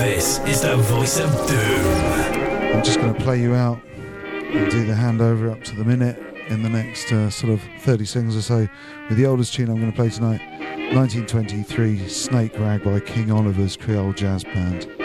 This is the voice of doom. I'm just going to play you out and do the handover up to the minute in the next sort of 30 seconds or so with the oldest tune I'm going to play tonight, 1923 Snake Rag by King Oliver's Creole Jazz Band.